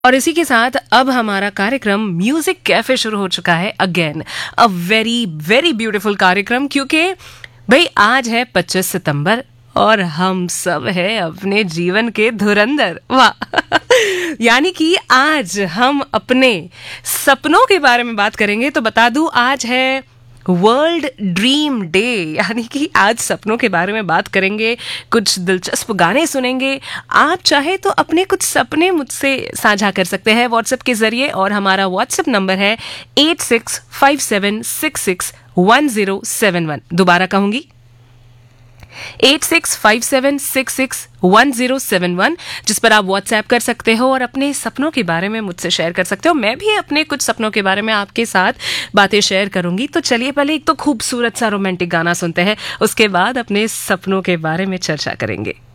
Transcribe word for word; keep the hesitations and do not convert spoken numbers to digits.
और इसी के साथ अब हमारा कार्यक्रम म्यूजिक कैफे शुरू हो चुका है again. A very very beautiful कार्यक्रम, क्योंकि भाई आज है पच्चीस सितंबर और हम सब है अपने जीवन के धुरंधर। वाह यानी कि आज हम अपने सपनों के बारे में बात करेंगे। तो बता दूं, आज है वर्ल्ड ड्रीम डे, यानी कि आज सपनों के बारे में बात करेंगे, कुछ दिलचस्प गाने सुनेंगे। आप चाहे तो अपने कुछ सपने मुझसे साझा कर सकते हैं व्हाट्सएप के जरिए, और हमारा व्हाट्सएप नंबर है eight six five seven six six one zero seven one. दोबारा कहूंगी, eight six five seven six six one zero seven one, जिस पर आप व्हाट्सएप कर सकते हो और अपने सपनों के बारे में मुझसे शेयर कर सकते हो। मैं भी अपने कुछ सपनों के बारे में आपके साथ बातें शेयर करूंगी। तो चलिए पहले एक तो खूबसूरत सा रोमांटिक गाना सुनते हैं, उसके बाद अपने सपनों के बारे में चर्चा करेंगे।